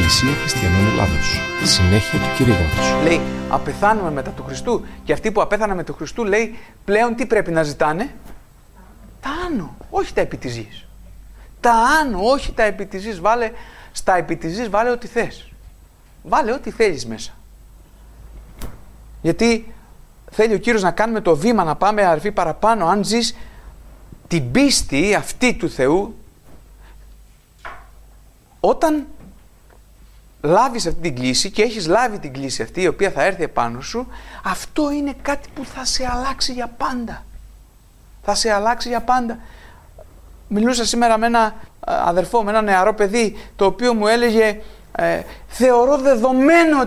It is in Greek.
Εκκλησία Χριστιανών Ελλάδος. Συνέχεια του κηρύγματος. Λέει, απεθάνουμε μετά του Χριστού. Και αυτοί που απέθαναν με του Χριστού, λέει, πλέον τι πρέπει να ζητάνε? Τα άνω, όχι τα επί της γης. Τα άνω, όχι τα επί της γης. Βάλε, στα επί της γης βάλε ό,τι θες. Βάλε ό,τι θέλεις μέσα. Γιατί θέλει ο Κύριος να κάνουμε το βήμα, να πάμε αρφή παραπάνω. Αν ζεις την πίστη αυτή του Θεού, όταν λάβεις αυτή την κλίση και έχεις λάβει την κλίση αυτή η οποία θα έρθει επάνω σου, αυτό είναι κάτι που θα σε αλλάξει για πάντα. Θα σε αλλάξει για πάντα. Μιλούσα σήμερα με ένα αδερφό, με ένα νεαρό παιδί, το οποίο μου έλεγε θεωρώ δεδομένο